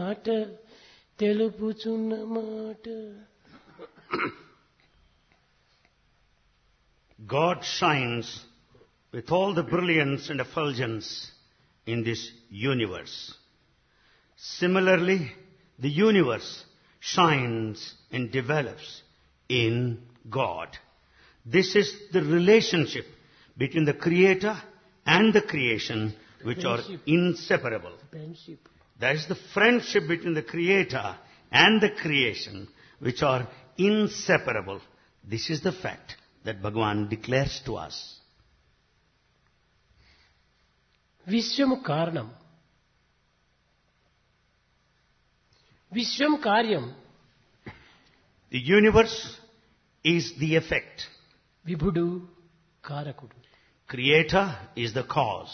మాట తెలుపుచున్న మాట. God shines with all the brilliance and effulgence in this universe. Similarly, the universe shines and develops in God. This is the relationship between the Creator and the creation which are inseparable. Friendship. That is the friendship between the Creator and the creation which are inseparable. This is the fact that Bhagavan declares to us. విశ్వము కారణం, విశ్వం కార్యం. The universe is the effect. విభుడు కారకుడు. Creator is the cause.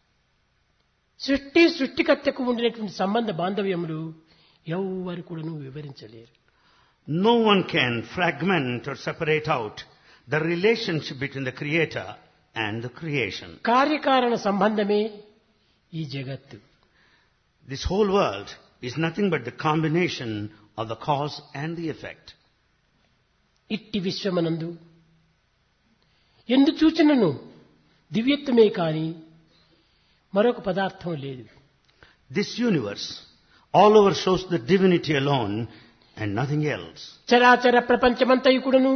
సృష్టికర్తకు ఉండినటువంటి సంబంధ బాంధవ్యములు ఎవ్వరు కూడాను వివరించలేరు. No one can fragment or separate out the relationship between the Creator and the creation. కార్యకారణ సంబంధమే ఈ జగత్తు. This whole world is nothing but the combination of the cause and the effect. ఇట్టి విశ్వమనందు ఎందు చూచినను దివ్యత్వమే కాని మరొక పదార్థం లేదు. This universe all over shows the divinity alone and nothing else. చరాచర ప్రపంచమంతయు కూడాను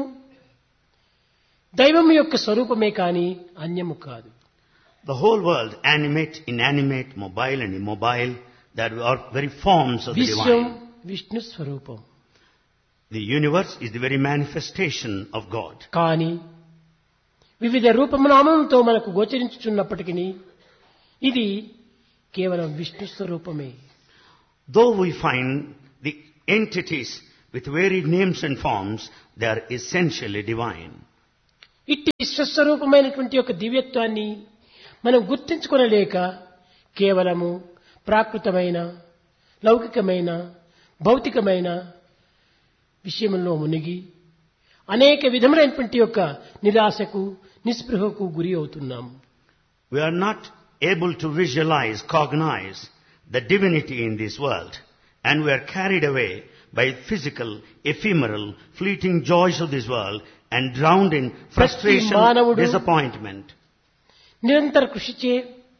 దైవం యొక్క స్వరూపమే కాని అన్యము కాదు. The whole world, animate, inanimate, mobile and immobile, that are very forms of the Vishwam divine. Vishnu స్వరూపం. The universe is the very manifestation of God. కానీ వివిధ రూపనామంతో మనకు గోచరించుచున్నప్పటికీ ఇది కేవలం విష్ణు స్వరూపమే. Though we find the entities with varied names and forms, they are essentially divine. ఇట్టి విశ్వస్వరూపమైనటువంటి యొక్క దివ్యత్వాన్ని మనం గుర్తించుకొనలేక కేవలము ప్రాకృతమైన, లౌకికమైన, భౌతికమైన విషయంలో మునిగి అనేక విధములైనటువంటి యొక్క నిరాశకు, నిస్పృహకు గురి అవుతున్నాము. We are not able to visualize, cognize the divinity in this world, and we are carried away by physical, ephemeral, fleeting joys of this world and drowned in frustration, disappointment. నిరంతర కృషిచే,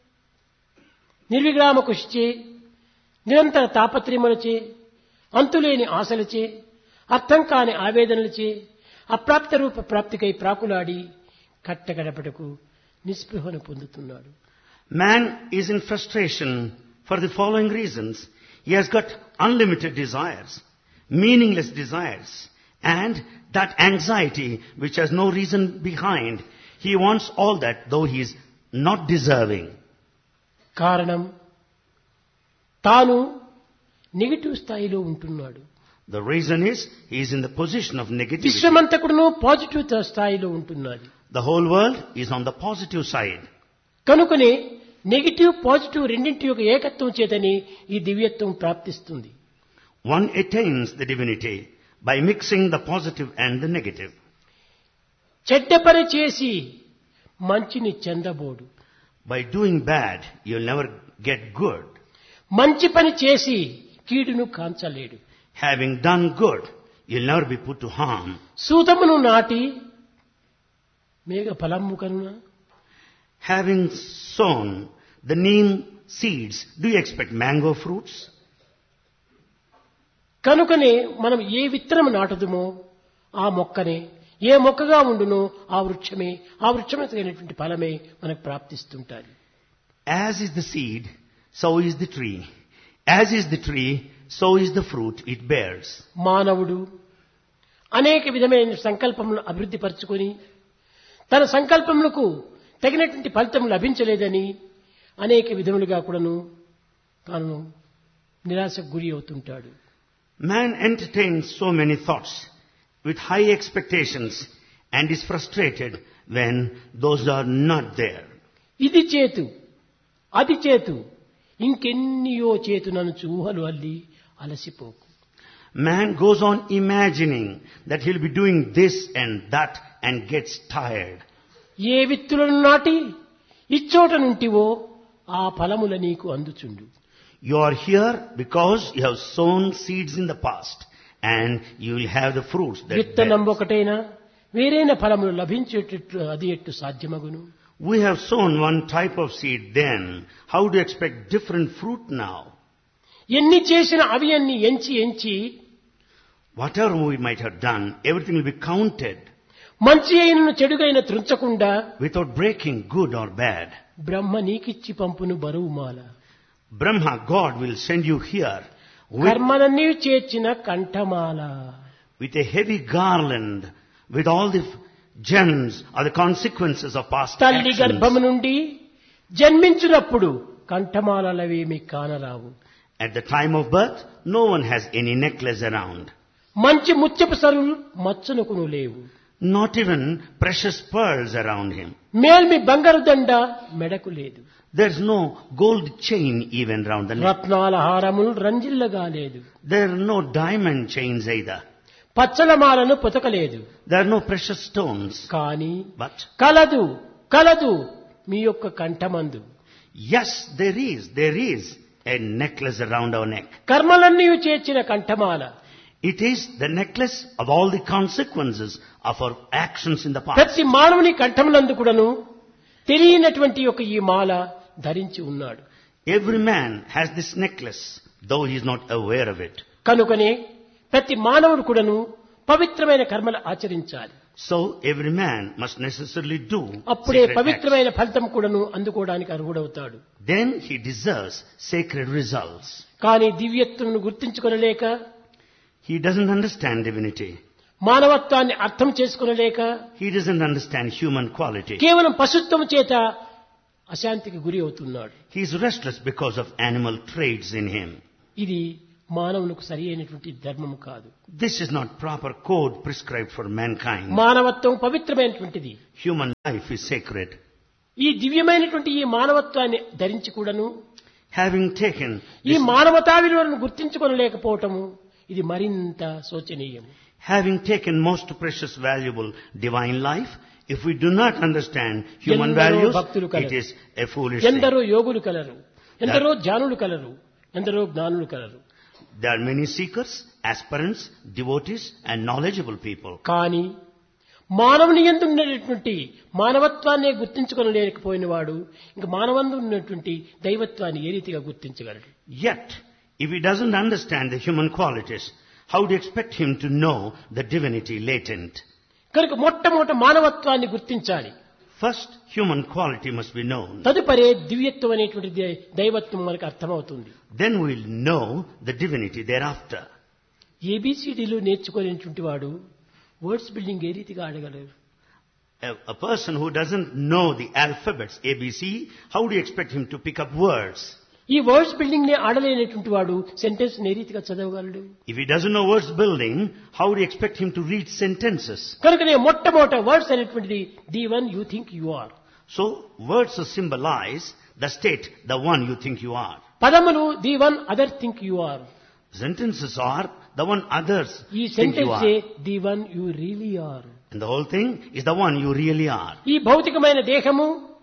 నిర్విరామ కృషిచే, నిరంతర తాపత్రయములచే, అంతులేని ఆశలచే, అర్థం కాని ఆవేదనలచే అప్రాప్త రూప ప్రాప్తికై ప్రాకులాడి కట్టగడపటకు నిస్పృహను పొందుతున్నాడు. Man is in frustration for the following reasons. He has got unlimited desires, meaningless desires, and that anxiety which has no reason behind. He wants all that, though he is not deserving. కారణం తాను negative స్థాయిలో ఉంటున్నాడు. The reason is he is in the position of negativity. విశ్వమంతకుడును positive స్థాయిలో ఉంటున్నది. The whole world is on the positive side. కనుకనే negative positive రెండింటి యొక్క ఏకత్వం చేతని ఈ దివ్యత్వం ప్రాప్తిస్తుంది. One attains the divinity by mixing the positive and the negative. చెడ్డ పని చేసి మంచిని చెందబోడు. By doing bad, you'll never get good. మంచి పని చేసి కీడును కాంచలేడు. Having done good, you'll never be put to harm. సూతమును నాటి మేఘ ఫలము కనున, Having sown the neem seeds, do you expect mango fruits? కనుకనే మనం ఏ విత్తనం నాటుదుమో ఆ మొక్కనే, ఏ మొక్కగా ఉండునో ఆ వృక్షమే, ఆ వృక్షమే తగినటువంటి ఫలమే మనకు ప్రాప్తిస్తుంటారు. As is the seed, so is the tree. As is the tree, so is the fruit it bears. మానవుడు అనేక విధమైన సంకల్పములను అభివృద్ధి పరుచుకొని తన సంకల్పములకు తగినటువంటి ఫలితం లభించలేదని అనేక విధములుగా కూడాను తాను నిరాశకు గురి అవుతుంటాడు. Man entertains so many thoughts with high expectations and is frustrated when those are not there. ఇది చేతు, అది చేతు, ఇంకెన్నియో చేతు నన్ను ఊహలు అల్లి అలసిపోకు. Man goes on imagining that he'll be doing this and that and gets tired. ఏ విత్తులను నాటి ఇచ్చోట నుంటివో ఆ ఫలముల నీకు అందుచుండు. You are here because you have sown seeds in the past and you will have the fruits that విత్తనం bear. ఒకటైనా వేరైన ఫలములు లభించేటట్లు అది ఎట్టు సాధ్యమగును? We have sown one type of seed then. How do you expect different fruit now? ఎన్ని చేసిన అవి అన్ని ఎంచి ఎంచి Whatever we might have done, everything will be counted మంచి అయిన చెడుగైన త్రుంచకుండా without breaking good or bad. బ్రహ్మ నీకిచ్చి పంపును బరువు మాల. Brahma, God, will send you here with, కర్మలన్నీ చేర్చిన కంఠమాల. with a heavy garland, with all the gems or the consequences of past తల్లి actions. గర్భము నుండి జన్మించినప్పుడు కంఠమాలవేమి కానరావు. At the time of birth, no one has any necklace around. మంచి ముత్యపు సరులు మచ్చునకును లేవు. Not even precious pearls around him. మేల్మి బంగారు దండ మెడకు లేదు. There's no gold chain even round the neck. రత్నాల హారములు రంజిల్లగా లేదు. There are no diamond chains either. పచ్చలమాలను పొతకలేదు. There are no precious stones. కానీ But కలదు కలదు మీ యొక్క కంఠమందు. yes, there is a necklace around our neck. కర్మలన్నీ చేర్చిన కంఠమాల. It is the necklace of all the consequences of our actions in the past. ప్రతి మానవుని కంఠములందు కూడాను తెలియనటువంటి ఒక ఈ మాల ధరించి ఉన్నాడు. Every man has this necklace, though he is not aware of it. కనుకనే ప్రతి మానవుడు కూడాను పవిత్రమైన కర్మలు ఆచరించాలి. So every man must necessarily do అప్పుడే sacred acts. పవిత్రమైన ఫలితం కూడాను అందుకోవడానికి అర్హుడవుతాడు. Then he deserves sacred results. కానీ దివ్యత్వమును గుర్తించుకొనలేక, He doesn't understand divinity. మానవత్వాన్ని అర్థం చేసుకొనలేక He doesn't understand human quality. కేవలం పశుత్వము చేత అశాంతికి గురి అవుతున్నాడు. He is restless because of animal traits in him. ఇది మానవునికి సరి అయినటువంటి ధర్మము కాదు. This is not proper code prescribed for mankind. మానవత్వం పవిత్రమైనటువంటిది. Human life is sacred. ఈ దివ్యమైనటువంటి ఈ మానవత్వాన్ని ధరించి కూడాను Having taken ఈ this, మానవతా విలువలను గుర్తించుకొనలేకపోవటము ఇది మరింత శోచనీయం. having taken most precious, valuable divine life, if we do not understand human ఎందరో values, భక్తులు it colour. is a foolish thing. ఎందరో యోగులు కలరు, ఎందరో జ్ఞానులు కలరు, ఎందరో జ్ఞానులు colour. There are many seekers, aspirants, devotees and knowledgeable people. కానీ మానవుని యందు ఉన్నటువంటి మానవత్వాన్ని గుర్తించుకొనలేకపోయిన వాడు ఇంకా మానవందు ఉన్నటువంటి దైవత్వాన్ని ఏ రీతిగా గుర్తించగలడు? Yet, if he doesn't understand the human qualities, how do you expect him to know the divinity latent? కనుక మొట్టమొదట మానవత్వాన్ని గుర్తించాలి. First, human quality must be known. తదుపరి దివ్యత్వం అనేటువంటి దైవత్వం మనకు అర్థమవుతుంది. Then we will know the divinity thereafter. ఏబిసిడీలు నేర్చుకునేటువంటి వాడు వర్డ్స్ బిల్డింగ్ ఏ రీతిగా ఆడగలరు? A person who doesn't know the alphabets, ABC, how do you expect him to pick up words? ఈ వర్డ్స్ బిల్డింగ్ ని ఆడలేనటువంటి వాడు సెంటెన్స్ ఏ రీతిగా చదవగలడు? If he doesn't know words building, how do you expect him to read sentences? కనుకనే మొట్టమొదట words అనేటువంటిది the one you think you are. So, words symbolize the state, the one you think you are. పదములు the one other think you are. Sentences are the one others ఈ think you sentence are. The one you really are. And the whole thing is the one you really are. ఈ భౌతికమైన దేహము,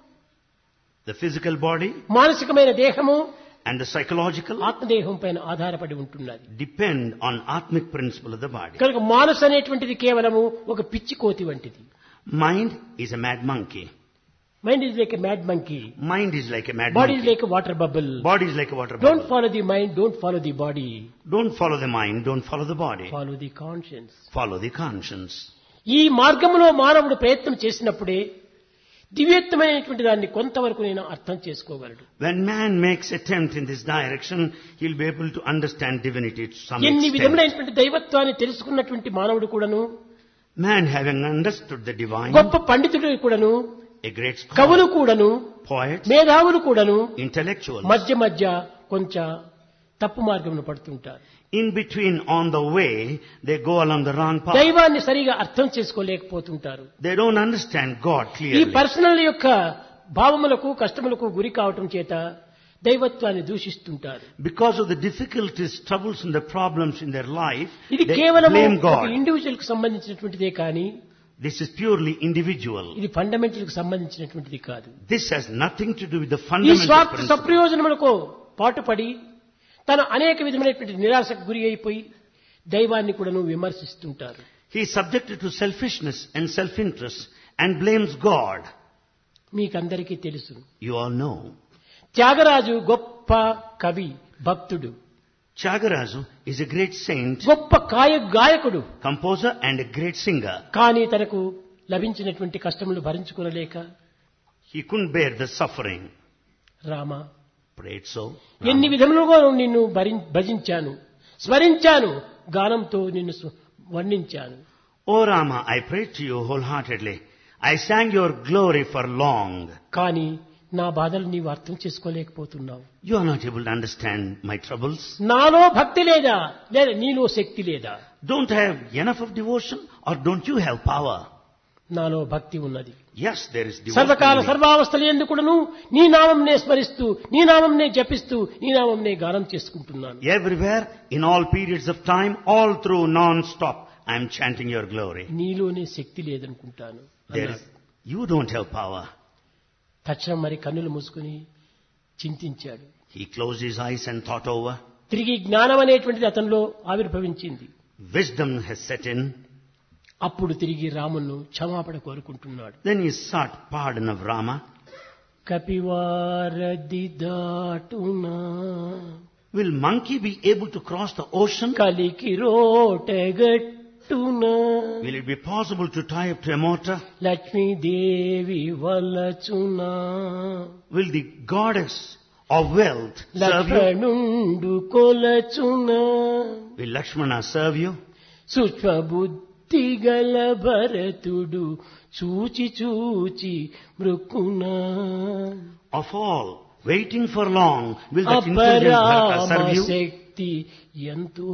The physical body మానసికమైన దేహము and the psychological ఆత్మదేహం పైన ఆధారపడి ఉంటున్నది. depend on atmic principle of the body. కనుక మానసు అనేటువంటిది కేవలము ఒక పిచ్చి కోతి వంటిది. Mind is a mad monkey. Mind is like a mad monkey. Mind is like a mad body is monkey. Like a water bubble. Body is like a water don't bubble. Follow the mind, don't follow the body, Don't follow the mind, don't follow the body. Follow the conscience. Follow the conscience. ఈ మార్గంలో మానవుడు ప్రయత్నం చేసినప్పుడే దివ్యత్వమైనటువంటి దాన్ని కొంతవరకు నేను అర్థం చేసుకోగలడు. When man makes attempt in this direction, he'll be able to understand divinity to some ఎన్ని extent. విధములైనటువంటి దైవత్వాన్ని తెలుసుకున్నటువంటి మానవుడు కూడాను, Man having understood the divine, గొప్ప పండితుడు కూడాను, a great కవులు scholar, కూడాను, poets, మేధావులు కూడాను intellectuals, మధ్య మధ్య కొంచెం తప్పు మార్గంలో పడుతుంటారు. in between on the way, they go along the wrong path. దైవాన్ని సరిగా అర్థం చేసుకోలేకపోతుంటారు. They don't understand God ఈ clearly. పర్సనల్ యొక్క భావములకు కష్టములకు గురి కావటం చేత దైవత్వాన్ని దూషిస్తుంటారు. Because of the difficulties, troubles and the problems in their life, ఇది they కేవలం blame ఒక God. ఇండివిజువల్ కు సంబంధించినటువంటిదే కానీ This is purely individual. ఇది ఫండమెంటల్ కు సంబంధించినటువంటిది కాదు. This has nothing to do with the ఈ fundamental స్వార్థ principle. సప్రయోజనములకు పాటుపడి తన అనేక విధమైనటువంటి నిరాశకు గురి అయిపోయి దైవాన్ని కూడాను విమర్శిస్తుంటారు. He is subjected to selfishness and self-interest and blames God. మీకందరికీ తెలుసు, You all know. త్యాగరాజు గొప్ప కవి, భక్తుడు, Tyagaraja is a great saint, గొప్ప గాయకుడు. composer and a great singer. కానీ తనకు లభించినటువంటి కష్టములు భరించుకోలేక He couldn't bear the suffering. Rama, Prayed so. ఎన్ని విధములుగా నిన్ను భజించాను, స్మరించాను, గానంతో నిన్ను వర్ణించాను. O Rama, I prayed to you wholeheartedly. I sang your glory for long. కానీ నా బాధలు నీవు అర్థం చేసుకోలేకపోతున్నావు. You are not able to understand my troubles. నాలో భక్తి లేదా, లేదా నీలో శక్తి లేదా? Don't I have enough of devotion or don't you have power? నాలో భక్తి ఉన్నది. Yes, there is devotion. సర్వకాల in me. సర్వావస్థలు ఎందుకును నీ నామంనే స్మరిస్తూ, నీ నామంనే జపిస్తూ, నీ నామంనే గానం చేసుకుంటున్నాను. Everywhere, in all periods of time, all through non-stop, I am chanting your glory. నీలోనే శక్తి లేదనుకుంటాను. There is, you don't have power. తక్షణం మరి కన్నులు మూసుకుని చింతించాడు. He closed his eyes and thought over. తిరిగి జ్ఞానం అనేటువంటిది అతనిలో ఆవిర్భవించింది. Wisdom has set in. అప్పుడు తిరిగి రామును క్షమాపణ కోరుకుంటున్నాడు. Then he sought pardon of Rama. కపివారది దాటునా Will monkey be able to cross the ocean? కలికి రోటగట్టునా Will it be possible to tie up to a mortar? Lakshmidevi వలచునా Will the goddess of wealth serve you? లక్ష్మణుండు కొలచునా Will Lakshmana serve you? సూక్ష్మ బుద్ధి గల భరతుడు చూచి చూచి మృక్కునా Of all, waiting for long, will that intelligent Bharata serve you? శక్తి ఎంతో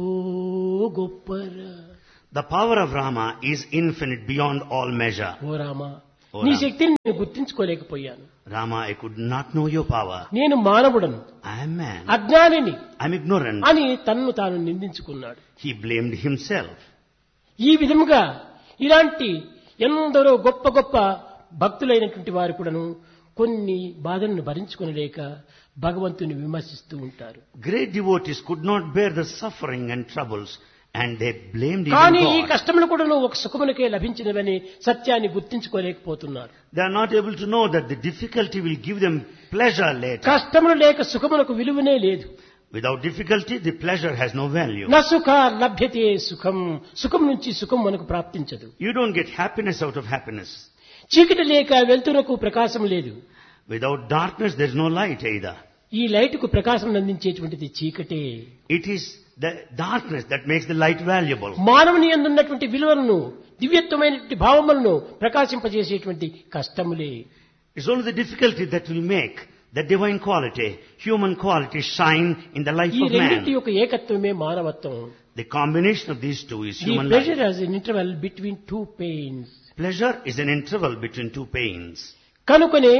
గొప్పరా. The power of Rama is infinite beyond all measure. ఓ రామా, ఓ నీ రామ. శక్తిని నేను గుర్తించుకోలేకపోయాను. Rama, I could not know your power. నేను మానవుడను, I am man. అజ్ఞానిని I am ignorant. అని తన్ను తాను నిందించుకున్నాడు. He blamed himself. ఈ విధముగా ఇలాంటి ఎందరో గొప్ప గొప్ప భక్తులైనటువంటి వారు కూడాను కొన్ని బాధలను భరించుకొనలేక భగవంతుని విమర్శిస్తూ ఉంటారు. Great devotees could not bear the suffering and troubles and they blamed even కానీ ఈ God. కష్టములు కూడాను ఒక సుఖమునకే లభించినవని సత్యాన్ని గుర్తించుకోలేకపోతున్నారు. They are not able to know that the difficulty will give them pleasure later. కష్టములు లేక సుఖమునకు విలువనే లేదు. Without difficulty, the pleasure has no value. న సుఖ లభ్యతే సుఖం, సుఖం నుంచి సుఖం మనకు ప్రాప్తించదు. You don't get happiness out of happiness. చీకటి లేక వెలుతురకు ప్రకాశం లేదు. Without darkness, there is no light either. ఈ లైటుకు ప్రకాశం అందించేటువంటిది చీకటే. It is the darkness that makes the light valuable. మానవుని యందున్నటువంటి విలువలను, దివ్యత్వమైనటువంటి భావములను ప్రకాశింపజేసేటువంటి కష్టములే. It's only the difficulty that will make the divine quality, human quality shine in the life ఈ of రెండింటి man. యొక్క ఏకత్వమే మానవత్వం. The combination of these two is The human pleasure life. has an interval between two pains. Pleasure is an interval between two pains. కనుకనే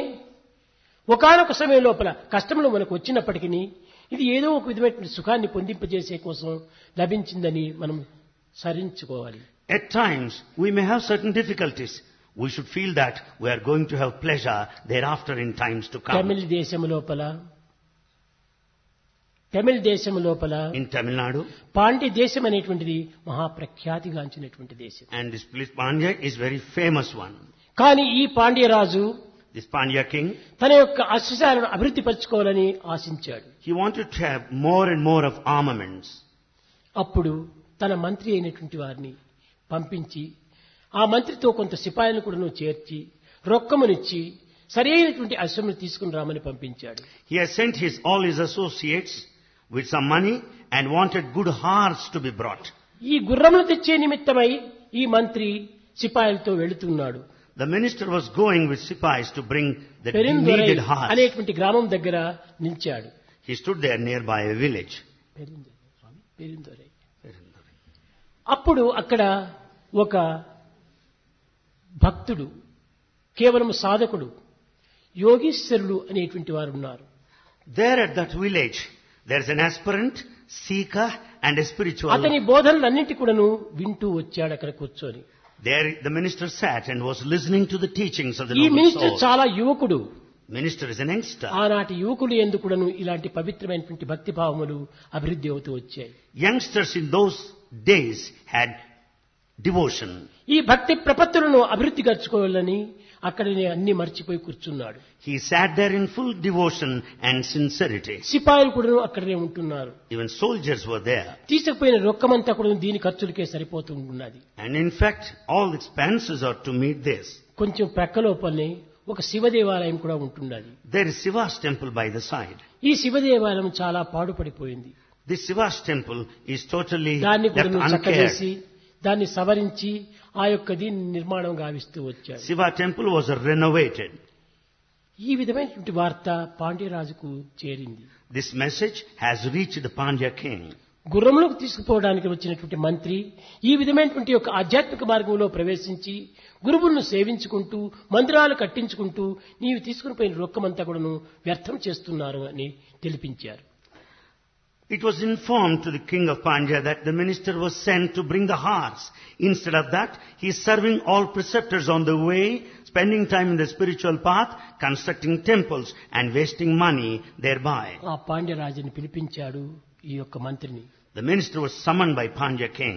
ఒకానొక సమయం లోపల కష్టములు మనకు వచ్చినప్పటికీ ఇది ఏదో ఒక విధమైనటువంటి సుఖాన్ని పొందింపజేసే కోసం లభించిందని మనం సరించుకోవాలి. At times, we may have certain difficulties. We should feel that we are going to have pleasure thereafter in times to come. తమిళ దేశము లోపల In Tamil Nadu, పాండ్య దేశం అనేటువంటిది మహాప్రఖ్యాతిగాంచినటువంటి దేశం. and this place Pandya is very famous one. కానీ ఈ పాండ్యరాజు This Pandya king, తన యొక్క అశ్వశాలను అభివృద్ధి పరచుకోవాలని ఆశించాడు. he wanted to have more and more of armaments. అప్పుడు తన మంత్రి అయినటువంటి వారిని పంపించి ఆ మంత్రితో కొంత సిపాయిలను కూడా చేర్చి రొక్కమునిచ్చి సరైనటువంటి అశ్వమును తీసుకుని రామని పంపించాడు. He has sent all his associates with some money and wanted good horse to be brought. ఈ గుర్రములు తెచ్చే నిమిత్తమై ఈ మంత్రి సిపాయిలతో వెళుతున్నాడు. The minister was going with sipais to bring the పెరిందొరై needed horse. అనేటువంటి గ్రామం దగ్గర నిలిచాడు. He stood there nearby a village. పెరిందొరై. అప్పుడు అక్కడ ఒక భక్తుడు, కేవలం సాధకుడు, యోగీశ్వరుడు అనేటువంటి వారు ఉన్నారు. There at that village, there is an aspirant, seeker and a spiritual. అతని బోధనలన్నింటి కూడాను వింటూ వచ్చాడు అక్కడ కూర్చొని. There the minister sat and was listening to the teachings of the ఈ noble మినిస్టర్ soul. చాలా యువకుడు. Minister is an youngster. ఆనాటి యువకులు ఎందుకుడను ఇలాంటి పవిత్రమైనటువంటి భక్తి భావములు అభివృద్ధి అవుతూ వచ్చాయి. Youngsters in those days had devotion. ఈ భక్తి ప్రపత్తులను అభివృద్ధి గర్చుకోవాలని అక్కడనే అన్ని మర్చిపోయి కూర్చున్నాడు. He sat there in full devotion and sincerity. సిపాయిలు కూడా అక్కడనే ఉంటున్నారు. Even soldiers were there. తీసుకుపోయిన రొక్కమంతా కూడా దీని ఖర్చులకే సరిపోతున్నది. And in fact, all expenses are to meet this. కొంచెం ప్రక్కలోపలనే ఒక శివ దేవాలయం కూడా ఉంటున్నది. There is Shiva's temple by the side. ఈ శివ దేవాలయం చాలా పాడుపడిపోయింది. This Shiva's temple is totally దాన్ని కూడా left చక్కచేసి uncared. దాన్ని సవరించి ఆ యొక్క దీన్ని నిర్మాణం గావిస్తూ వచ్చాడు. Shiva temple was renovated. ఈ విధమైనటువంటి వార్త పాండ్యరాజుకు చేరింది. This message has reached the Pandya king. గుర్రములకు తీసుకుపోవడానికి వచ్చినటువంటి మంత్రి ఈ విధమైనటువంటి యొక్క ఆధ్యాత్మిక మార్గంలో ప్రవేశించి గురువులను సేవించుకుంటూ మందిరాలు కట్టించుకుంటూ నీవు తీసుకుని పోయిన రొక్కమంతా కూడాను వ్యర్థం చేస్తున్నారు అని తెలిపించారు. It was informed to the king of Pandya that the minister was sent to bring the horse. Instead of that, he is serving all preceptors on the way, spending time in the spiritual path, constructing temples and wasting money thereby. ఆ పాండ్యరాజుని పిలిపించాడు ఈ యొక్క మంత్రిని. The minister was summoned by Pandya king.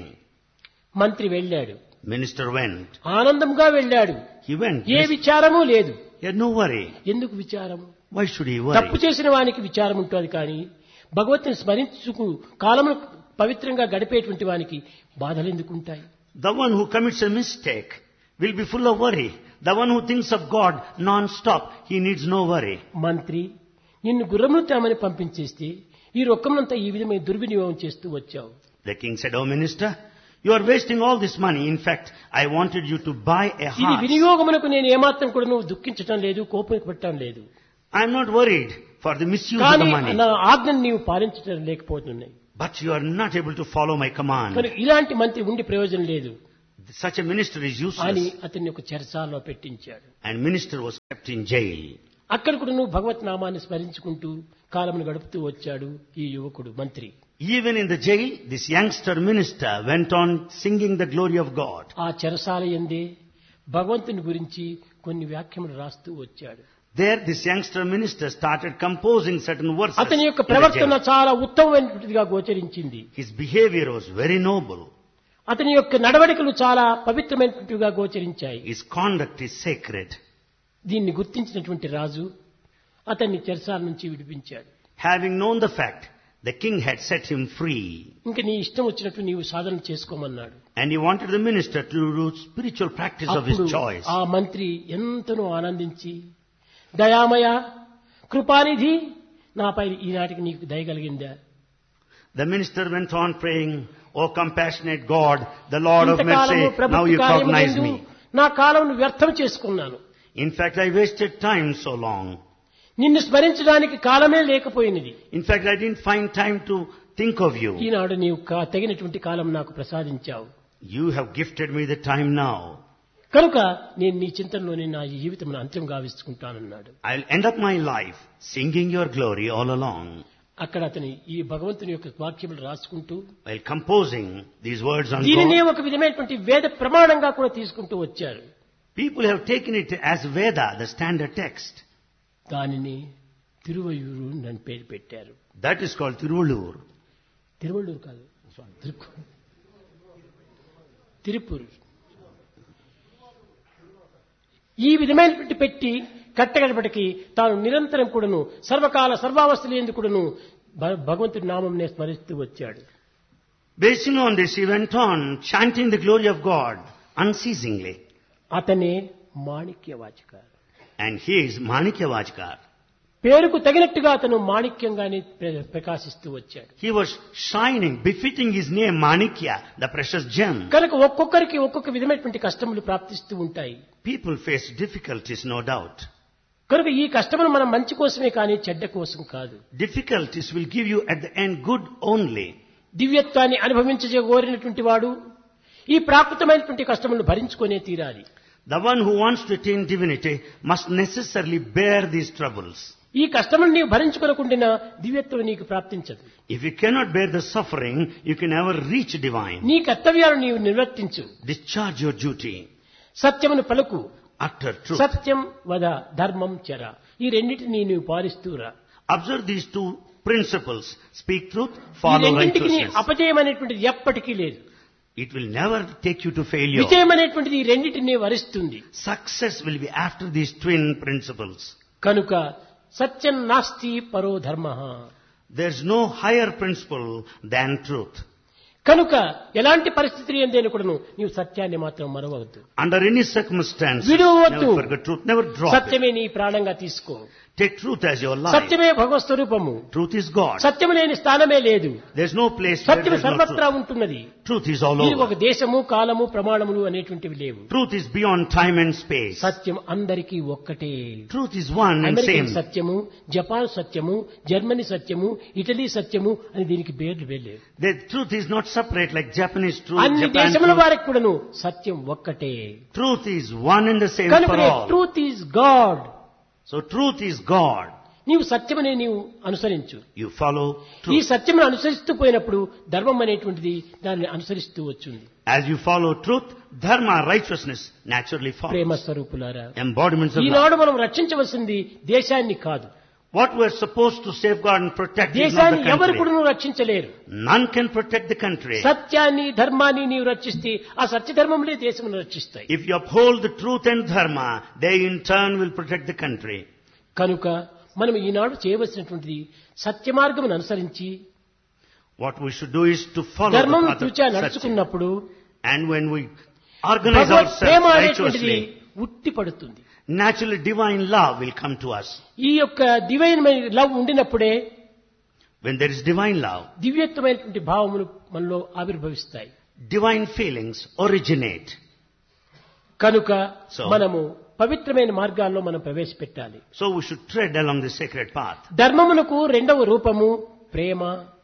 మంత్రి వెళ్ళాడు. Minister went. ఆనందంగా వెళ్ళాడు. He went. ఏ విచారము లేదు. He had no worry. ఎందుకు విచారము? Why should he తప్పు worry? చేసిన వానికి విచారం ఉంటుంది కానీ భగవంతుని స్మరించుకు కాలమును పవిత్రంగా గడిపేటువంటి వానికి బాధలు ఎందుకు ఉంటాయి? The one who commits a mistake will be full of worry. The one who thinks of God non-stop, he needs no worry. మంత్రి నిన్ను గుర్రమును తేమని పంపించేస్తే ఈ రొక్కమునంతా ఈ విధమైన దుర్వినియోగం చేస్తూ వచ్చావు. The king said, "Oh minister, you are wasting all this money. In fact, I wanted you to buy a ఇది horse. వినియోగమునకు నేను ఏమాత్రం కూడా నువ్వు దుఃఖించటం లేదు, కోపం పెట్టడం లేదు. I am not worried for the misuse of కానీ the money. నా ఆజ్ఞను నీవు పాలించడం లేకపోతున్నాయి. But you are not able to follow my command. కానీ ఇలాంటి మంత్రి ఉండి ప్రయోజనం లేదు Such a minister is అని useless." అతన్ని ఒక చెరసాలలో పెట్టించాడు. And minister was kept in jail. అక్కడ కూడా నువ్వు భగవత్ నామాన్ని స్మరించుకుంటూ కాలమును గడుపుతూ వచ్చాడు ఈ యువకుడు మంత్రి. Even in the jail, this youngster minister went on singing the glory of God. ఆ చెరసాల యందే భగవంతుని గురించి కొన్ని వ్యాఖ్యములు రాస్తూ వచ్చాడు. There, this youngster minister started composing certain verses. అతని యొక్క in the ప్రవర్తన jail. చాలా ఉత్తమమైనటువంటిదిగా గోచరించింది. His behavior was very noble. అతని యొక్క నడవడికలు చాలా పవిత్రమైనటువంటివిగా గోచరించాయి. His conduct is sacred. దీన్ని గుర్తించినటువంటి రాజు అతన్ని చెరసాల నుంచి విడిపించాడు. Having known the fact, the king had set him free. ఇంకా నీ ఇష్టం వచ్చినట్టు నీవు సాధన చేసుకోమన్నాడు. And he wanted the minister to do spiritual practice of his అప్పుడు choice. ఆ మంత్రి ఎంతనో ఆనందించి దయామయ కృపానిధి నాపై ఈనాటికి నీకు దయ కలిగిందా? The minister went on praying, "O compassionate God, the Lord of ఇంతకాలము mercy, now ప్రభుత్వ you cognize కార్యములందు me. నా కాలమును వ్యర్థం చేసుకున్నాను. In fact, I wasted time so long. నిన్ను స్మరించడానికి కాలమే లేకపోయినది. In fact, I didn't find time to think of you. ఈనాడు నీవు తగినటువంటి కాలం నాకు ప్రసాదించావు. You have gifted me the time now. కనుక నేను నీ చింతనలోనే నా జీవితమును అంత్యం గావించుకుంటానన్నాడు. I'll end up my life singing your glory all along." అక్కడ అతని ఈ భగవంతుని యొక్క వాక్యములు రాసుకుంటూ While composing these words on దీనినే God, ఒక విధమైనటువంటి వేద ప్రమాణంగా కూడా తీసుకుంటూ వచ్చారు. people have taken it as Veda, the standard text. దానిని తిరువయూరు అని పేరు పెట్టారు. That is called Tiruvallur. Tiruvallur కాదు, తిరుపూరు. ఈ విధమైనటువంటి పెట్టి కట్టగడపటికి తాను నిరంతరం కూడాను సర్వకాల సర్వావస్థలందు కూడాను భగవంతుడి నామంనే స్మరిస్తూ వచ్చాడు. Basing on this, he went on chanting the glory of God unceasingly. అతనే మాణిక్యవాచక. And he is Manikya Vajkar. పేరుకు తగినట్టుగా అతను మాణిక్యంగానే ప్రకాశిస్తూ వచ్చాడు. He was shining, befitting his name Manikya, the precious gem. కనుక ఒక్కొక్కరికి ఒక్కొక్క విధమైనటువంటి కష్టములు ప్రాప్తిస్తూ ఉంటాయి. People face difficulties, no doubt. కనుక ఈ కష్టములు మనం మంచి కోసమే కానీ చెడ్డ కోసం కాదు. Difficulties will give you at the end good only. దివ్యత్వాన్ని అనుభవించగోరినటువంటి వాడు ఈ ప్రాకృతమైనటువంటి కష్టములను భరించుకొనే తీరాలి. The one who wants to attain divinity must necessarily bear these troubles. ఈ కష్టములను నీవు భరించుకొనకుండా దివ్యత్వం నీకు ప్రాప్తించదు. If you cannot bear the suffering, you can never reach divine. నీ కర్తవ్యాలను నీవు నిర్వర్తించు. Discharge your duty. సత్యమును పలుకు, utter truth. సత్యం వద ధర్మం చర. ఈ రెండింటినీ నీవు పాలిస్తూరా. Observe these two principles. Speak truth, ఈ follow రెండింటికి righteousness. అపజయం అనేటువంటిది ఎప్పటికీ లేదు. It will never take you to failure. విజయం అనేటువంటిది ఈ రెండింటినీ వరిస్తుంది. Success will be after these twin principles. కనుక సత్యం నాస్తి పరో ధర్మః. There's no higher principle than truth. కనుక ఎలాంటి పరిస్థితి ఎందైనా కూడాను నీవు సత్యాన్ని మాత్రం మరవవద్దు. Under any circumstance, విడువవద్దు. never forget truth, never drop it. సత్యమే నీ ప్రాణంగా తీసుకో. Take truth as your life. సత్యమే భగవత్ స్వరూపము. Truth is God. సత్యము లేని స్థానమే లేదు. There's no place where సత్యము there's no సర్వత్రా truth. ఉంటున్నది. Truth is all ఇది over. ఒక దేశము కాలము ప్రమాణములు అనేటువంటివి లేవు. Truth is beyond time and space. సత్యం అందరికీ ఒక్కటే. Truth is one and American same. సత్యము, జపాన్ సత్యము, జర్మనీ సత్యము, ఇటలీ సత్యము అని దీనికి పేర్లు వేయలేదు. The truth is not separate like Japanese truth, అన్ని Japan దేశముల truth. వారికి కూడాను సత్యం ఒక్కటే. Truth is one and the same for కనుకనే all. Truth is God. So truth is God. నీవు సత్యమనే నీవు అనుసరించు. You follow ఈ truth. సత్యమును అనుసరిస్తూ పోయినప్పుడు ధర్మం అనేటువంటిది దాన్ని అనుసరిస్తూ వచ్చింది. As you follow truth, dharma, righteousness naturally Prema follows. స్వరూపులారా, Embodiments of love. ఈనాడు మనం రక్షించవలసింది దేశాన్ని కాదు. What we're supposed to safeguard and protect is not దేశాన్ని the ఎవరు country. కూడా రక్షించలేరు. None can protect the country. సత్యాన్ని ధర్మాన్ని నీవు రక్షిస్తే ఆ సత్యధర్మములే దేశమును రక్షిస్తాయి. If you uphold the truth and dharma, they in turn will protect the country. కనుక మనం ఈనాడు చేయవలసినటువంటిది సత్య మార్గమును అనుసరించి What we should do is to follow the ధర్మం path of తూచా Satya. నడుచుకున్నప్పుడు And when we organize Bhagwat Prema ourselves అనేటువంటిది righteously, ఉట్టి పడుతుంది. naturally divine love will come to us. ఈ యొక్క దివ్యమైన లవ్ ఉండినప్పుడే When there is divine love, దివ్యత్వమైనటువంటి భావములు మనలో ఆవిర్భవిస్తాయి. divine feelings originate. కనుక So- మనము పవిత్రమైన మార్గాల్లో మనం ప్రవేశపెట్టాలి. So we should tread along the sacred path. ధర్మమునకు రెండవ రూపము ప్రేమ,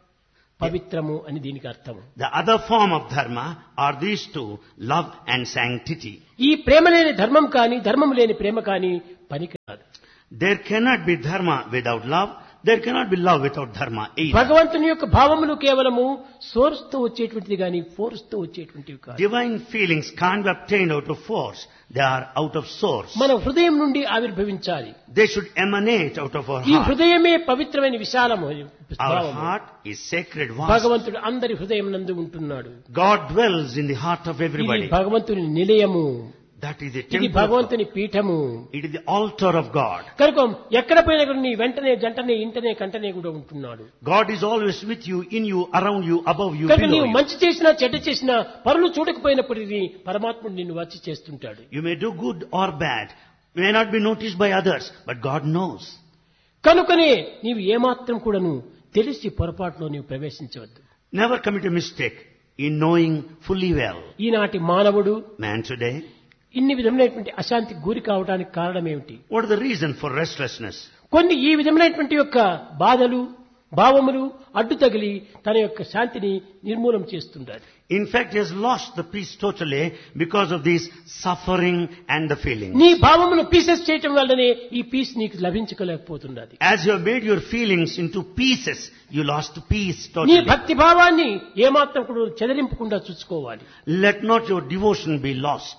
పవిత్రము అని దీనికి అర్థము. The other form of dharma are these two, love and sanctity. ఈ ప్రేమ లేని ధర్మం కానీ ధర్మం లేని ప్రేమ కానీ పనికిరాదు. There cannot be dharma without love. There cannot be love without dharma either. భగవంతుని యొక్క భావములు కేవలము సోర్స్ తో వచ్చేటువంటిది కానీ ఫోర్స్ తో వచ్చేటువంటివి కాదు. Divine feelings can't be obtained out of force. They are out of source. మన హృదయం నుండి ఆవిర్భవించాలి. They should emanate out of our ఈ heart. హృదయమే పవిత్రమైన విశాలము Our భావము. heart is sacred vast. భగవంతుడు అందరి హృదయం నందు ఉంటున్నాడు. God dwells in the heart of ఇది everybody. భగవంతుని నిలయము. That is the ఇది temple of God. భగవంతుని Peetham. It is the altar of God. కనుక ఎక్కడ పోయినా కూడా నీ వెంటనే జంటనే ఇంటనే కంటనే కూడా ఉంటున్నాడు. God is always with you, in you, around you, above you, కనుక below నీవు you. మంచి చేసినా చెడ్డ చేసినా పరులు చూడకపోయినప్పటికీ పరమాత్ముడు నిన్ను వచ్చి చేస్తుంటాడు. You may do good or bad. You may not be noticed by others, but God knows. కనుకనే నీవు ఏమాత్రం కూడాను తెలిసి పొరపాటులో నీవు ప్రవేశించవద్దు. Never commit a mistake in knowing fully well. ఈనాటి మానవుడు Man today, ఇన్ని విధమైనటువంటి అశాంతికి గురి కావడానికి కారణం ఏమిటి? what is the reason for restlessness? కొన్ని ఈ విధమైనటువంటి యొక్క బాధలు భావములు అడ్డు తగిలి తన యొక్క శాంతిని నిర్మూలం చేస్తుంటారు. In fact, he has lost the peace totally because of this suffering and the feelings. నీ భావమును పీసెస్ చేయటం వల్లనే ఈ పీస్ నీకు లభించలేకపోతున్నది. As you have made your feelings into pieces, you lost peace నీ totally. భక్తి భావాన్ని ఏమాత్రం కూడా చెదరింపకుండా చూసుకోవాలి. Let not your devotion be lost.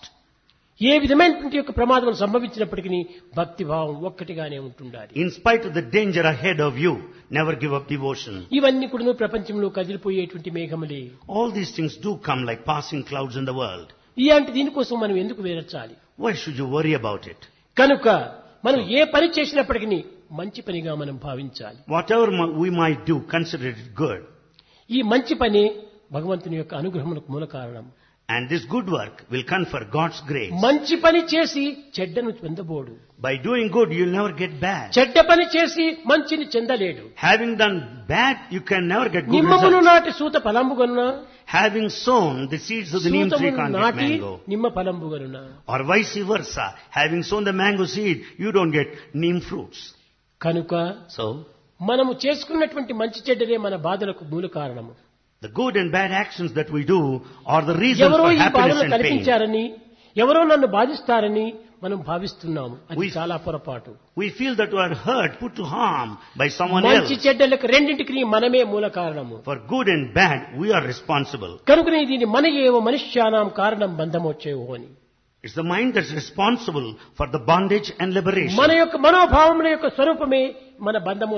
ఏ విధమైనటువంటి యొక్క ప్రమాదం సంభవించినప్పటికీ భక్తి భావం ఒక్కటిగానే ఉంటుండాలి. In spite of the danger ahead of you, never give up devotion. ఇవన్నీ కూడా ప్రపంచంలో కదిలిపోయేటువంటి మేఘములే. All these things do come like passing clouds in the world. ఇలాంటి దీనికోసం మనం ఎందుకు వేరచాలి? Why should you worry about it? కనుక మనం ఏ పని చేసినప్పటికీ మంచి పనిగా మనం భావించాలి. Whatever we might do, consider it good. ఈ మంచి పని భగవంతుని యొక్క అనుగ్రహమునకు మూల కారణం. And this good work will confer God's grace. మంచి పని చేసి చెడ్డను పొందబోడు. By doing good, you'll never get bad. చెడ్డ పని చేసి మంచిని చెందలేడు. Having done bad, you can never get good నిమ్మమును results. నాటి సూత ఫలంబుగనున Having sown the seeds of the neem tree సూతమును can't get నాటి mango. నిమ్మ ఫలంబుగనున. Or vice versa. Having sown the mango seed, you don't get neem fruits. కనుక So, మనము చేసుకున్నటువంటి మంచి చెడ్డలే మన బాధలకు మూల కారణము. the good and bad actions that we do are the reason ఎవరో for ఈ happiness బాధను and pain. కల్పించారని ఎవరో నన్ను బాధిస్తారని మనం భావిస్తున్నాము. అది We- చాలా పొరపాటు. We feel that we are hurt, put to harm by someone మంచి else. చెడ్డలకు రెండింటికి మనమే మూల కారణము. For good and bad, we are responsible. కనుకనే దీని మన ఏవ మనుష్యానాం కారణం బంధమొచ్చేవో అని. It's the mind that's responsible for the bondage and liberation. మన యొక్క మనోభావముల యొక్క స్వరూపమే మన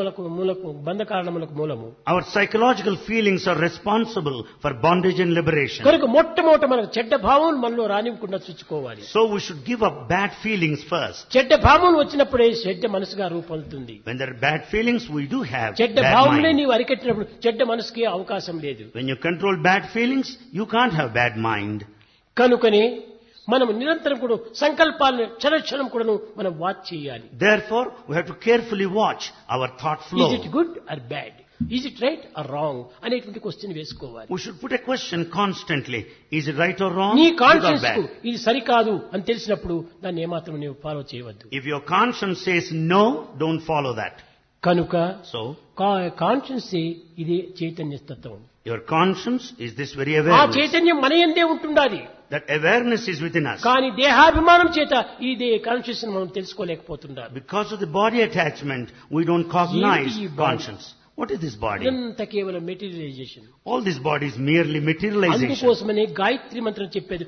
బంధ కారణములకు మూలము. Our psychological feelings are responsible for bondage and liberation. కనుక మొట్టమొదట మనకు చెడ్డ భావం మనలో రానివ్వకుండా చూసుకోవాలి. So we should give up bad feelings first. చెడ్డ భావం వచ్చినప్పుడే చెడ్డ మనసుగా రూపొందుతుంది. When there are bad feelings, we do have చెడ్డ bad భావములే mind. నీవు అరికట్టినప్పుడు చెడ్డ మనసుకి అవకాశం లేదు. When you control bad feelings, you can't have bad mind. కనుకనే మనం నిరంతరం కూడా సంకల్పాలను క్షణక్షణం కూడా మనం వాచ్ చేయాలి. Therefore, we have to carefully watch our thought flow. Is it good or bad? Is it right or wrong? అనేటువంటి క్వశ్చన్ వేసుకోవాలి. We should put a question constantly. Is it right or wrong? నీ Good or conscience కు bad? ఇది సరికాదు అని తెలిసినప్పుడు దాన్ని ఏమాత్రం నీవు ఫాలో చేయవద్దు. If your conscience says no, don't follow that. కనుక So, కాన్షియన్స్ ఇది చైతన్య తత్వం. your conscience is this very ఆ awareness. చైతన్యం మన యందే ఉంటుండాలి. That awareness is within us. కానీ దేహాభిమానం చేత ఈ కాన్షియస్ మనం తెలుసుకోలేకపోతున్నారు. Because of the body attachment, we don't cognize ఏంటి ఈ body? conscience. What is this body? ఇదంతా కేవలం materialisation. All this body is merely materialization. అందుకోసమనే గాయత్రి మంత్రం చెప్పేది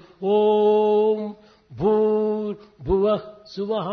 ఓం భూర్ భువః సువః.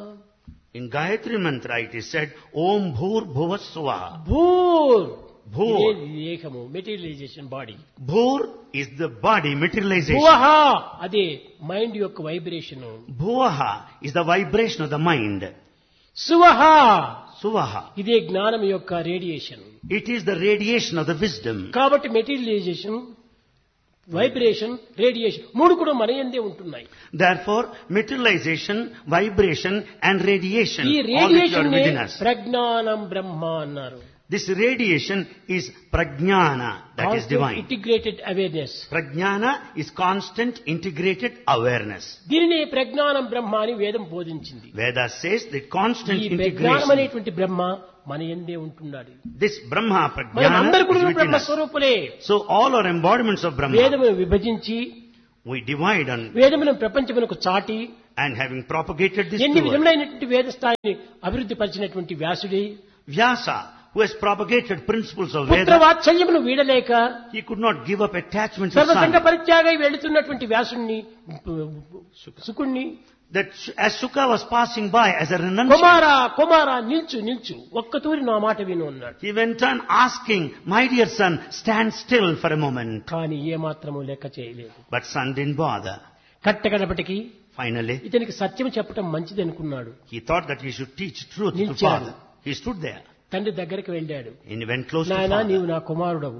In Gayatri Mantra it is said, Om Bhur Bhuva Swaha. భూర్ Bhur. దేహము materialisation body. Bhur is the body, materialization. భువః అదే mind యొక్క vibration. Bhuvaha is the vibration of the mind. సువః Suvaha. ఇదే జ్ఞానం యొక్క radiation. It is the radiation of the wisdom. కాబట్టి materialisation, vibration, radiation మూడు కూడా మన యందే ఉంటున్నాయి. Therefore, materialization, vibration and radiation, ఈ all which are radiation within us. ప్రజ్ఞానం బ్రహ్మ అన్నారు. This radiation is prajnana, that is divine. Integrated awareness. Prajnana is constant integrated awareness. దీనిని ప్రజ్ఞానం బ్రహ్మ అని వేదం బోధించింది. Veda says that constant ఈ ప్రజ్ఞానం integration. అనేటువంటి బ్రహ్మ మన యందే ఉంటున్నాడు. This Brahma, మనం Prajnana అందరు is కూడా within Brahma us. స్వరూపులే. So all are embodiments of Brahma. వేదమును విభజించి We divide on వేదమును ప్రపంచమునకు చాటి and having propagated this ఎన్ని to us. విధములైనటువంటి వేద స్థాయిని అభివృద్ధి పరిచినటువంటి వ్యాసుడే Vyasa, who has propagated principles of పుత్ర Veda, వాత్సల్యమును వీడలేక he could not give up attachment to సర్వసంగ son. పరిత్యాగై వెళుతున్నటువంటి వ్యాసుని సుకుణ్ణి That as Sukha was passing by as a renunciant, కుమారా నిల్చు ఒక్కతూరి నా మాట విను అన్నాడు. he went on asking, my dear son, stand still for a moment. కానీ ఏ మాత్రము లెక్క చేయలేదు. But son didn't bother. కట్టగడపటికి Finally, ఇతనికి సత్యం చెప్పడం మంచిది అనుకున్నాడు. he thought that he should teach truth to నిల్చాడు. father. He stood there తండ్రి దగ్గరికి వెళ్ళాడు. and he went close to నాయనా నీవు father. నా కుమారుడవు,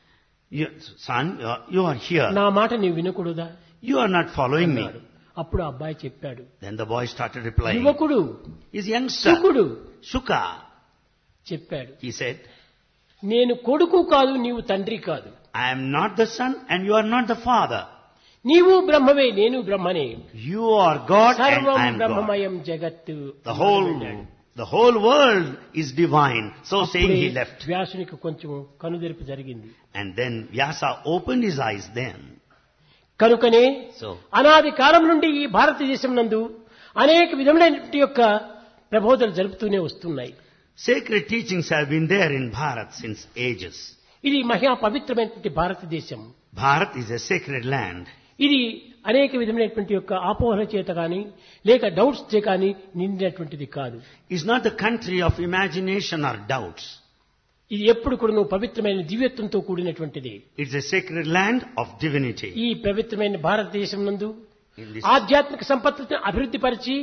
Son, you are here. నా మాట నీవు వినకూడదా You are not following me. అన్నాడు. అప్పుడు ఆ అబ్బాయి చెప్పాడు, Then the boy started replying. యువకుడు His youngster, సుకుడు Shuka, చెప్పాడు, he said, నేను కొడుకు కాదు నీవు తండ్రి కాదు, I am not the son and you are not the father. నీవు బ్రహ్మవే నేను బ్రహ్మనే, You are God and సర్వం I am God. బ్రహ్మమయం జగత్తు. The whole world is divine. So saying అప్పుడే he left. వ్యాసునికి కొంచెం కనుదెరుపు జరిగింది. And then Vyasa opened his eyes then. కనుకనే So, అనాది కాలం నుండి ఈ భారతదేశం నందు అనేక విధములైనటువంటి యొక్క ప్రబోధనలు జరుపుతూనే వస్తున్నాయి. sacred teachings have been there in Bharat since ages. ఇది మహా పవిత్రమైనటువంటి భారతదేశం. Bharat is a sacred land. ఇది అనేక విధమైనటువంటి యొక్క ఆపోహల చేత కానీ లేక డౌట్స్ చే కానీ నిండినటువంటిది కాదు. It's not the country of imagination or doubts. ఇది ఎప్పుడు కూడా పవిత్రమైన దివ్యత్వంతో కూడినటువంటిది. It's a sacred land of divinity. ఈ పవిత్రమైన భారతదేశం నందు In this, ఆధ్యాత్మిక సంపత్తిని అభివృద్ధి పరిచి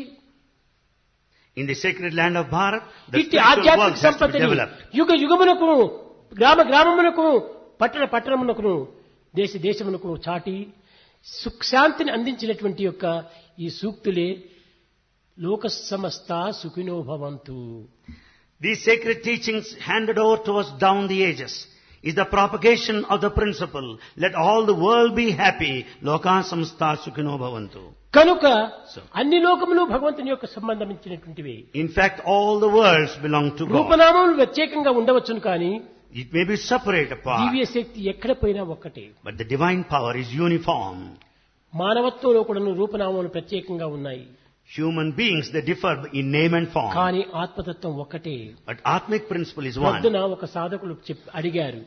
in the sacred land of Bharat, the ఇట్టి spiritual ఆధ్యాత్మిక works has to be సంపత్తిని developed. యుగ యుగమునకు గ్రామమునకు పట్టణమునకును దేశమునకు చాటి సుఖశాంతిని అందించినటువంటి యొక్క ఈ సూక్తులే లోక సమస్త సుఖినో భవంతు. These sacred teachings handed over to us down the ages is the propagation of the principle, let all the world be happy, loka samsta sukhino bhavantu. కనుక అన్ని లోకములు భగవంతుని యొక్క సంబంధించినటువంటివి. In fact, all the worlds belong to God. రూపనామములు ప్రత్యేకంగా ఉండవచ్చును కానీ It may be separate apart, దివ్య శక్తి ఎక్కడ పోయినా ఒక్కటే. but the divine power is uniform. మానవత్వంలో కూడా రూపనామములు ప్రత్యేకంగా ఉన్నాయి. Human beings, they differ in name and form. కానీ ఆత్మతత్వం ఒక్కటే. But Atmic principle is one. పొద్దున ఒక సాధకులు అడిగారు,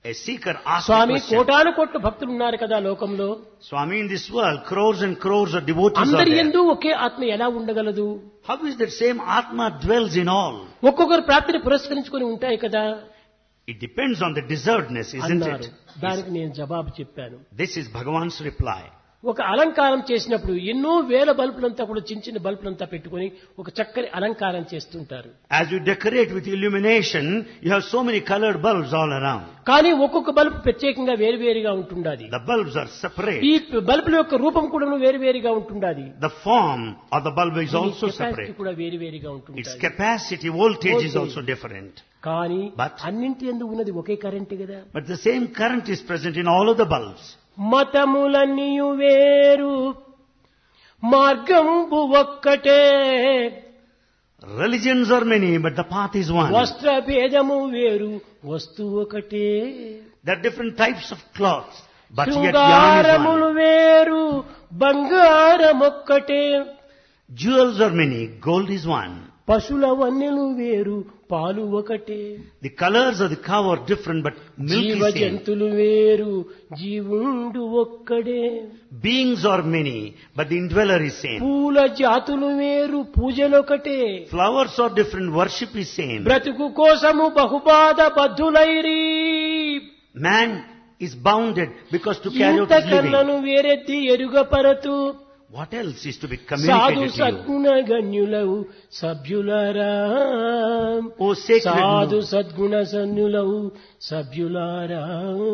A seeker asks a Swamy question. కోటాను కోట్ల భక్తులు ఉన్నారు కదా లోకంలో, Swami, in this world, crores and crores of devotees are అందరి there. యందు ఒకే ఆత్మ ఎలా ఉండగలదు? How is that same Atma dwells in all? ఒక్కొక్కరు ప్రాప్తిని పురస్కరించుకొని ఉంటాయి కదా It depends on the deservedness, isn't అన్నారు. it? దానికి నేను జవాబు చెప్పాను. This is Bhagavan's reply. ఒక అలంకారం చేసినప్పుడు ఎన్నో వేల బల్బులంతా కూడా చిన్న చిన్న బల్బులంతా పెట్టుకొని ఒక చక్కని అలంకారం చేస్తుంటారు. As you decorate with illumination, you have so many colored bulbs all around. కానీ ఒక్కొక్క బల్బు ప్రత్యేకంగా వేరువేరుగా ఉంటుండాది. The bulbs are separate. ఈ బల్బుల యొక్క రూపం కూడా వేరువేరుగా ఉంటుండాది. The form of the bulb is దీని also కెపాసిటీ separate. కూడా వేరువేరుగా Its ఉంటుండాది. capacity, voltage is Voltage. also different. కానీ But- అన్నింటి యందు ఉన్నది ఒకే కరెంట్ కదా. But the same current is present in all of the bulbs. మతములన్నీయు వేరు మార్గంబు ఒక్కటే, Religions are many, but the path is one. వస్త్ర భేదము వేరు వస్తువు ఒకటే, There are different types of cloths, but yet yarn is శృంగారములు one. వేరు బంగారమొక్కటే, Jewels are many, gold is one. పశుల వన్నెలు వేరు పాలు ఒకటే, The colors of the cow are different, but milk జీవ is same. జంతులు వేరు జీవుండు ఒక్కడే, Beings are many, but the indweller is same. పూల జాతులు వేరు పూజలొకటే, Flowers are different, worship is same. బ్రతుకు కోసము బహుబాధ బద్ధులైరి, Man is bounded because to carry out ఇంత his living. కర్ణను వేరెత్తి ఎరుగపరతు, What else is to be సాధు communicated to you? సద్గుణ గణ్యులవు సభ్యులారా, O sacred సాధు Lord, సద్గుణ సన్నులవు సభ్యులారా.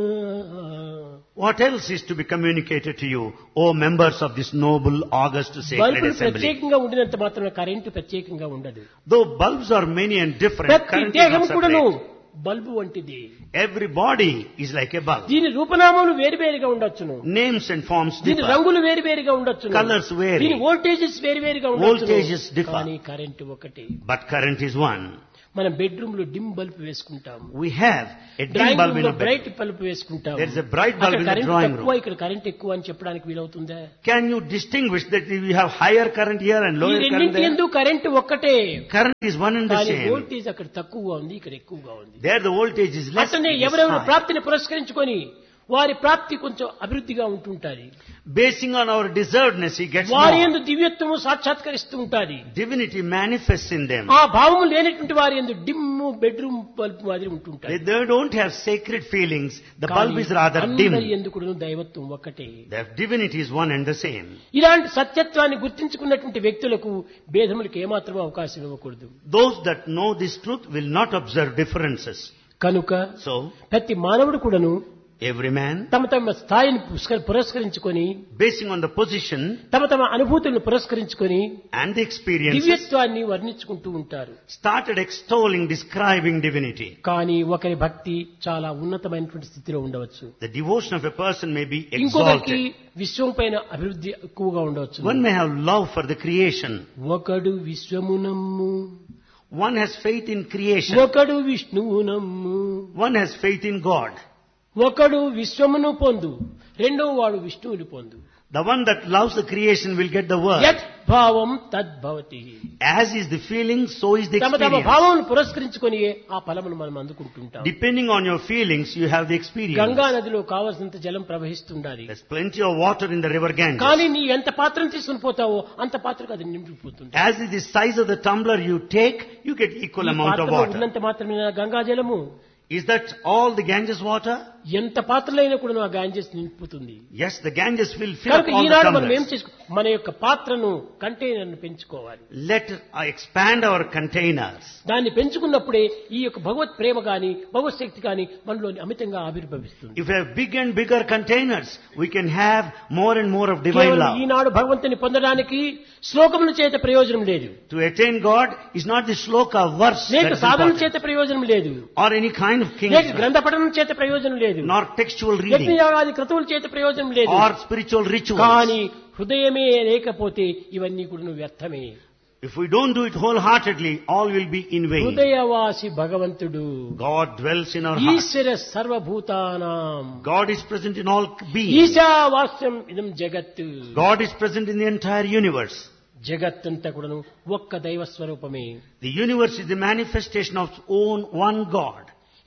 what else is to be communicated to you, O members of this noble, august, sacred బల్బులు assembly? ప్రత్యేకంగా ఉండినంత మాత్రం కరెంటు ప్రత్యేకంగా ఉండదు. Though bulbs are many and different, ప్రతి current is దేహం not కూడాను separate. బల్బు వంటిది. Every body is like a bulb. దీని రూపనామములు వేరువేరుగా ఉండొచ్చును, Names and forms దీని differ. రంగులు వేరువేరుగా ఉండొచ్చును, Colours vary. దీని వోల్టేజెస్ వేరువేరుగా Voltages ఉండొచ్చును, differ. కానీ కరెంటు ఒకటి. But current is one. మనం బెడ్రూమ్ లో డిమ్ బల్బ్ వేసుకుంటాం, We have a dim drawing bulb room in లో a బ్రైట్ bed. బల్బ్ వేసుకుంటాం. There is a bright bulb అక్కడ in the కరెంట్ drawing తక్కువ, room. ఇక్కడ కరెంట్ ఎక్కువ అని చెప్పడానికి వీలవుతుందా? Can you distinguish that we have higher current here and ఈ lower current రెండింటి there? ఎందు కరెంట్ ఒక్కటే, Current is one and the కానీ same. వోల్టేజ్ అక్కడ తక్కువగా ఉంది, ఇక్కడ ఎక్కువగా ఉంది. There the voltage is less, అతనే it is ఎవరెవరు high. ప్రాప్తిని పురస్కరించుకొని వారి ప్రాప్తి కొంచెం అభివృద్ధిగా ఉంటుంటాది, Basing on our deservedness, he gets వారి more. యందు దివ్యత్వము సాక్షాత్కరిస్తూ ఉంటాది. Divinity manifests in them. ఆ భావము లేనటువంటి వారి యందు డిమ్ము బెడ్రూమ్ బల్బ్ మాదిరి ఉంటుంటాయి. They don't have sacred feelings. The bulb is rather dim. అందరి యందు కూడా దైవత్వం ఒక్కటే. Their divinity is one and the same. ఇలాంటి సత్యత్వాన్ని గుర్తించుకున్నటువంటి వ్యక్తులకు భేదములకు ఏమాత్రం అవకాశం ఇవ్వకూడదు. Those that know this truth will not observe differences. కనుక So, ప్రతి మానవుడు కూడాను every man, తమ తమ స్థాయిని పురస్కరించుకొని, basing on the position తమ తమ అనుభూతులను పురస్కరించుకొని and the experiences, దివ్యత్వాన్ని వర్ణించుకుంటూ ఉంటారు. started extolling, describing divinity. కానీ ఒకరి భక్తి చాలా ఉన్నతమైనటువంటి స్థితిలో ఉండవచ్చు, The devotion of a person may be ఇంకొకరికి exalted. విశ్వం పైన అభివృద్ధి ఎక్కువగా ఉండవచ్చు. One may have love for the creation. ఒకడు విశ్వమునమ్ము, One has faith in creation. ఒకడు విష్ణువునమ్ము, One has faith in God. ఒకడు విశ్వమును పొందు, రెండో వాడు విష్ణువుని పొందు. The one that loves the creation will get the word. యత్ భావం తద్భవతి. As is the feeling, so is the తమ తమ experience. భావమును పురస్కరించుకొని ఆ ఫలమును మనం అందుకుంటుంటాం. Depending on your feelings, you have the experience. Ganga నదిలో కావలసినంత జలం ప్రవహిస్తుండాలి, There's plenty of water in the river Ganges. కానీ నీ ఎంత పాత్రను తీసుకుని పోతావో అంత పాత్రకు అది నిండిపోతుంది. As is the size of the tumbler you take, you get equal ఈ amount of పాత్రలో water. ఉన్నంత మాత్రమే గంగా జలము, Is that all the Ganges water? ఎంత పాత్రలైనా కూడా ఆ గాంజెస్ నింపుతుంది. Yes, the Ganges will fill up కనుక all the ఈనాడు మనం ఏం tumblers. చేసుకో, మన యొక్క పాత్రను కంటైనర్ పెంచుకోవాలి. Let expand our containers. దాన్ని పెంచుకున్నప్పుడే ఈ యొక్క భగవత్ ప్రేమ గాని భగవత్ శక్తి గాని మనలో అమితంగా ఆవిర్భవిస్తుంది. If we have big and bigger containers, we can have more and more of divine కేవలం love. ఈనాడు భగవంతుని పొందడానికి శ్లోకముల చేత ప్రయోజనం లేదు, To attain God is not the shloka verse లేక that is సాధన important, చేత ప్రయోజనం లేదు, or any kind of లేక king, గ్రంథ పఠనం చేత ప్రయోజనం లేదు, nor textual reading, యజ్ఞయాగాది క్రతువుల చేత ప్రయోజనం లేదు. or spiritual rituals. కానీ హృదయమే లేకపోతే ఇవన్నీ కూడా వ్యర్థమే. If we don't do it wholeheartedly, all will be in vain. హృదయవాసి భగవంతుడు, God dwells in our heart. ఈశ్వర సర్వభూతానాం, God is present in all beings. ఈశావాస్యం ఇదం జగత్. God is present in the entire universe. జగత్తంతా కూడాను ఒక్క దైవ స్వరూపమే. The universe is the manifestation of own one God.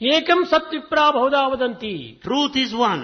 ఏకం సత్ విప్రా బహుదా వదంతి. Truth is one.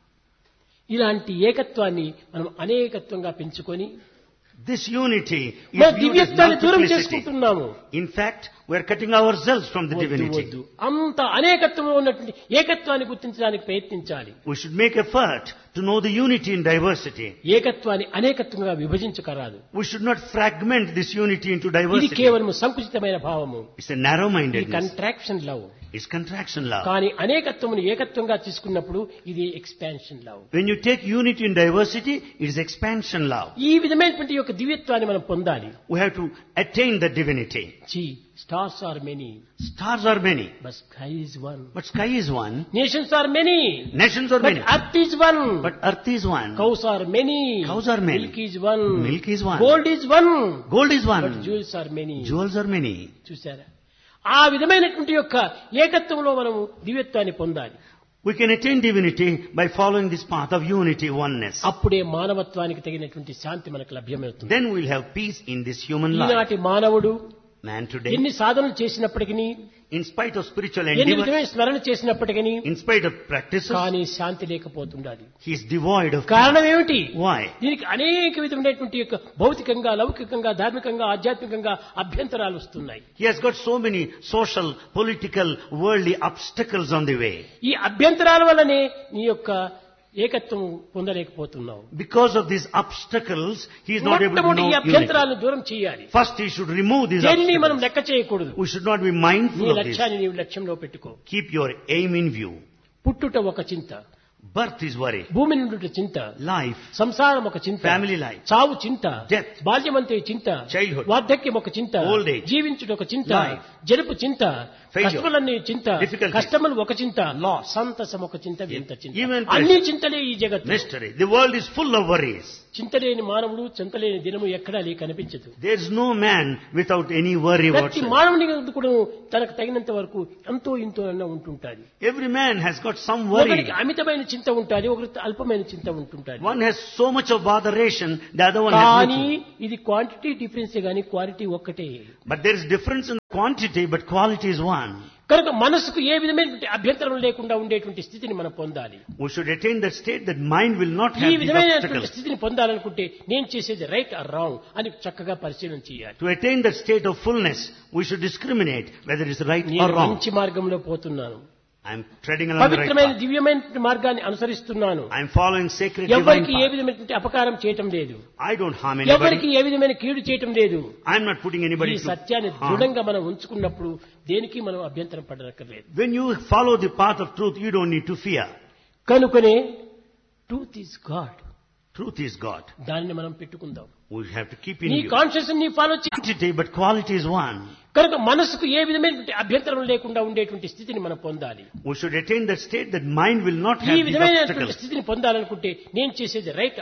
ఇలాంటి ఏకత్వాన్ని మనం అనేకత్వంగా పెంచుకొని This unity is మన viewed as దివ్యత్వాన్ని దూరం multiplicity. చేసుకుంటున్నాము. In fact, we are cutting ourselves from the వద్దు, divinity. వద్దు. అంత అనేకత్వంలో ఉన్నటువంటి ఏకత్వాన్ని గుర్తించడానికి ప్రయత్నించాలి. We should make effort to know the unity in diversity. ఏకత్వాన్ని అనేకత్వంగా విభజించకరాదు. We should not fragment this unity into ఇది diversity. కేవలం సంకుచితమైన భావము. It's a ఇది narrow-mindedness. Contraction love. It's contraction love. కానీ అనేకత్వమును ఏకత్వంగా తీసుకున్నప్పుడు ఇది expansion love. When you take unity in diversity, it is expansion love. ఈ విధమైనటువంటి యొక్క దివ్యత్వాన్ని మనం పొందాలి. We have to attain the divinity. Stars are many Stars are many, but sky is one. but sky is one. Nations are many Nations are but many, earth is one. but earth is one. Cows are many Cows are many. Milk is one. Milk is one. Gold is one Gold is but one. జ్యూవెల్స్ are many. Jewels are many. చూసారా? ఆ విధమైనటువంటి యొక్క ఏకత్వంలో మనము దివ్యత్వాన్ని పొందాలి. We can attain divinity by following this path of unity, oneness. అప్పుడే మానవత్వానికి తగినటువంటి శాంతి మనకు లభ్యమవుతుంది. Then we'll have peace in this human life. ఈనాటి మానవుడు Man today, ఎన్ని సాధనలు చేసినప్పటికీ, in spite of spiritual ఎన్ని endeavor, విధమైన స్మరణ చేసినప్పటికీ in spite of practices, కానీ శాంతి లేకపోతుండాలి. he is devoid of కారణం peace. ఏమిటి? Why? దీనికి అనేక విధమైనటువంటి యొక్క భౌతికంగా, లౌకికంగా, ధార్మికంగా, ఆధ్యాత్మికంగా అభ్యంతరాలు వస్తున్నాయి. He has got so many social, political, worldly obstacles on the way. ఈ అభ్యంతరాల వల్లనే నీ యొక్క ఏకత్వం పొందలేకపోతున్నావు. Because of these obstacles, he is not able to మొట్టమొదటి know ఈ unity. అభ్యంతరాలను దూరం చేయాలి. First, he should remove these దేనిని మనం obstacles. లెక్క చేయకూడదు. We should not be నీ mindful of this. లక్ష్యాన్ని నీవు లక్ష్యంలో పెట్టుకో. Keep your aim in view. పుట్టుట ఒక చింత, Birth is worry. భూమి నుండి చింత, Life, సంసారం ఒక చింత, family life, చావు చింత, Death, బాల్యమంతే చింత, childhood, వార్ధక్యం ఒక చింత, old age, జీవించుట ఒక చింత, life, జరుపు చింత, failure, కష్టములన్నీ చింత, difficulties, కష్టములు ఒక చింత, loss, సంతసం ఒక చింత, వింత చింత, even అన్ని చింతలే ఈ జగత్తు. mystery. The world is full of worries. చింతలేని మానవుడు చింతలేని దినము ఎక్కడా కనిపించదు. There is no man without any worry ప్రతి whatsoever. మానవుని కూడా తనకు తగినంత వరకు ఎంతో ఇంతో అన్న ఉంటుంటాది. Every man has got some worry. ఒకరికి అమితమైన చింత ఉంటుంది, ఒకరికి అల్పమైన చింత ఉంటుంటుంది. One has so much of botheration, the other one has కానీ little. ఇది క్వాంటిటీ డిఫరెన్స్ గానీ క్వాలిటీ ఒక్కటే. But there is difference in quantity, but quality is one. కనుక మనసుకు ఏ విధమైనటువంటి అభ్యంతరం లేకుండా ఉండేటువంటి స్థితిని మనం పొందాలి. We should attain that state that mind will not ఈ have these విధమైనటువంటి obstacles. స్థితిని పొందాలనుకుంటే నేను చేసేది రైట్ ఆర్ రాంగ్ అని చక్కగా పరిశీలన చేయాలి. To attain that state of fullness, we should discriminate whether it is right or నేను wrong. మంచి మార్గంలో పోతున్నాను, I am treading along the right పవిత్రమైన path. దివ్యమైన మార్గాన్ని అనుసరిస్తున్నాను, I am following sacred divine ఎవరికి ఏ path. విధమైనటువంటి అపకారం చేయటం లేదు, I don't harm ఎవరికి anybody. ఏ విధమైన కీడు చేయటం లేదు. I am not putting ఈ anybody to సత్యాన్ని harm. దృఢంగా మనం ఉంచుకున్నప్పుడు దేనికి మనం అభ్యంతరం పడనక్కర్లేదు. When you follow the path of truth, you don't need to fear. కనుకనే truth is God, Truth is God. దానిని మనం పెట్టుకుందాం. We have to keep in నీ view. కాన్షియస్ ని ఫాలో చేయి. Quantity, but quality is one. కనుక మనసుకు ఏ విధమైనటువంటి అభ్యంతరం లేకుండా ఉండేటువంటి స్థితిని మనం పొందాలి. We should attain that state that mind will not ఈ have these విధమైనటువంటి obstacles. స్థితిని పొందాలనుకుంటే నేను చేసేది రైట్